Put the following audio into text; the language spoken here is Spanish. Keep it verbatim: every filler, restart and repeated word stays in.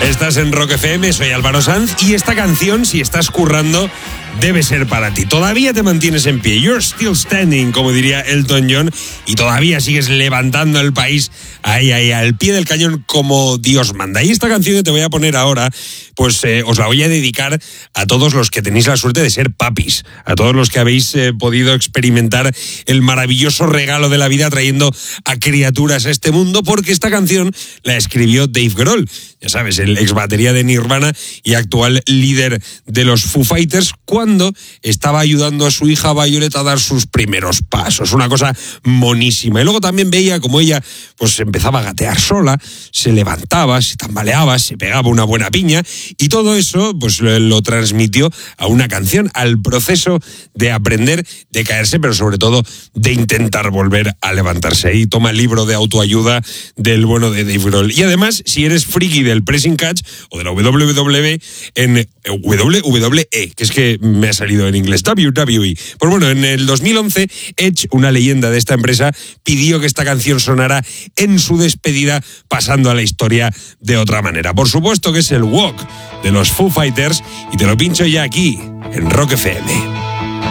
Estás en Rock F M, soy Álvaro Sanz y esta canción, si estás currando, debe ser para ti. Todavía te mantienes en pie. You're still standing, como diría Elton John, y todavía sigues levantando el país ahí, ahí, al pie del cañón como Dios manda. Y esta canción que te voy a poner ahora, pues eh, os la voy a dedicar a todos los que tenéis la suerte de ser papis, a todos los que habéis eh, podido experimentar el maravilloso regalo de la vida trayendo a criaturas a este mundo, porque esta canción la escribió Dave Grohl, ya sabes, el ex batería de Nirvana y actual líder de los Foo Fighters, cuando estaba ayudando a su hija Violet a dar sus primeros pasos. Una cosa monísima. Y luego también veía como ella pues empezaba a gatear sola, se levantaba, se tambaleaba, se pegaba una buena piña, y todo eso pues lo, lo transmitió a una canción, al proceso de aprender, de caerse, pero sobre todo de intentar volver a levantarse. Y toma el libro de autoayuda del bueno de Dave Grohl. Y además, si eres friki del pressing catch o de la W W E, en W W E, que es que me ha salido en inglés, W W E. Pues bueno, en el dos mil once, Edge, una leyenda de esta empresa, pidió que esta canción sonara en su despedida, pasando a la historia de otra manera. Por supuesto que es el Walk de los Foo Fighters, y te lo pincho ya aquí, en Rock F M.